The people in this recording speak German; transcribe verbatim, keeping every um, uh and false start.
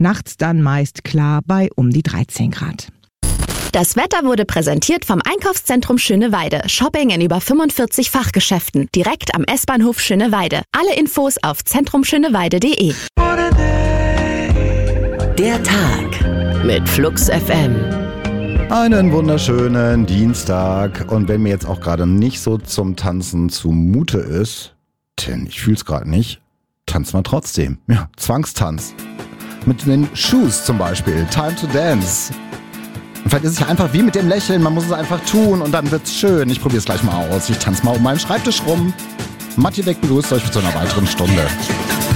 nachts dann meist klar bei um die dreizehn Grad. Das Wetter wurde präsentiert vom Einkaufszentrum Schöneweide. Shopping in über fünfundvierzig Fachgeschäften. Direkt am S-Bahnhof Schöneweide. Alle Infos auf zentrum schöneweide punkt de. Der Tag mit Flux F M. Einen wunderschönen Dienstag. Und wenn mir jetzt auch gerade nicht so zum Tanzen zumute ist, denn ich fühl's gerade nicht, tanzen wir trotzdem. Ja, Zwangstanz. Mit den Shoes zum Beispiel. Time to Dance. Und vielleicht ist es ja einfach wie mit dem Lächeln, man muss es einfach tun und dann wird's schön. Ich probiere es gleich mal aus. Ich tanze mal um meinen Schreibtisch rum. Matti Deck begrüßt euch für so einer weiteren Stunde.